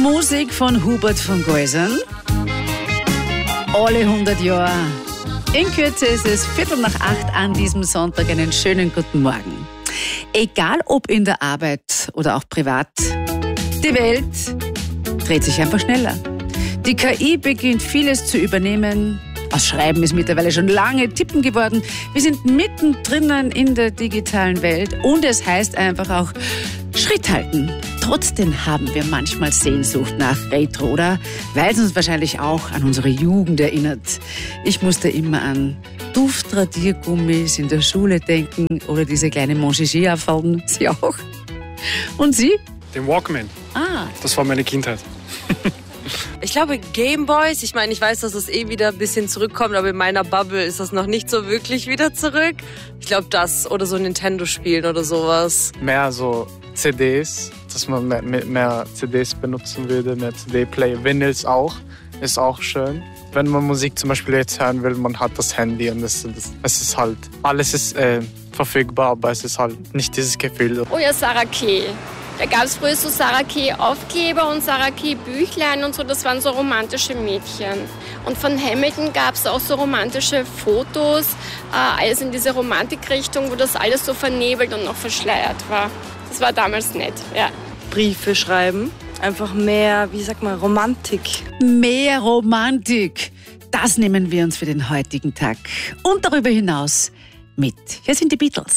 Musik von Hubert von Geusern. Alle 100 Jahre. In Kürze ist es 7:45 an diesem Sonntag. Einen schönen guten Morgen. Egal ob in der Arbeit oder auch privat, die Welt dreht sich einfach schneller. Die KI beginnt vieles zu übernehmen. Das Schreiben ist mittlerweile schon lange Tippen geworden. Wir sind mittendrin in der digitalen Welt und es heißt einfach auch Schritt halten. Trotzdem haben wir manchmal Sehnsucht nach Retro, oder? Weil es uns wahrscheinlich auch an unsere Jugend erinnert. Ich musste immer an Duftradiergummis in der Schule denken oder diese kleinen Monchichi-Affeln. Sie auch? Und Sie? Den Walkman. Das war meine Kindheit. Ich glaube Gameboys, ich meine, ich weiß, dass das wieder ein bisschen zurückkommt, aber in meiner Bubble ist das noch nicht so wirklich wieder zurück. Ich glaube das oder so Nintendo-Spielen oder sowas. Mehr so CDs, dass man mehr CDs benutzen würde, mehr CD-Player. Vinyls auch, ist auch schön. Wenn man Musik zum Beispiel jetzt hören will, man hat das Handy und es ist halt, alles ist verfügbar, aber es ist halt nicht dieses Gefühl. Oh ja, Sarah K. Da gab es früher so Sarah K. Aufkleber und Sarah K. Büchlein und so, das waren so romantische Mädchen. Und von Hamilton gab es auch so romantische Fotos, alles in diese Romantikrichtung, wo das alles so vernebelt und noch verschleiert war. Das war damals nett, ja. Briefe schreiben, einfach mehr, Romantik. Mehr Romantik. Das nehmen wir uns für den heutigen Tag. Und darüber hinaus mit. Hier sind die Beatles.